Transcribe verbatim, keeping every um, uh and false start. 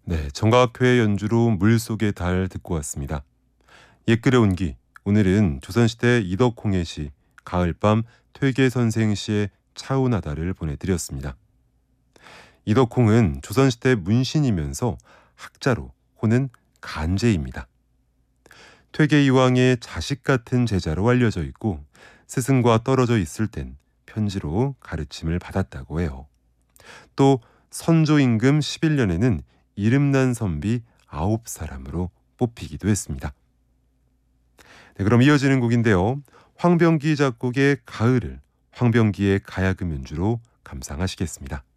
네, 정각회 연주로 물속의 달 듣고 왔습니다. 옛글의 온기, 오늘은 조선시대 이덕홍의 시 가을밤 퇴계선생 시의 차운하다를 보내드렸습니다. 이덕홍은 조선시대 문신이면서 학자로 호는 간제입니다. 퇴계이왕의 자식 같은 제자로 알려져 있고 스승과 떨어져 있을 땐 편지로 가르침을 받았다고 해요. 또 선조임금 십일 년에는 이름난 선비 아홉 사람으로 뽑히기도 했습니다. 네, 그럼 이어지는 곡인데요. 황병기 작곡의 가을을 황병기의 가야금 연주로 감상하시겠습니다.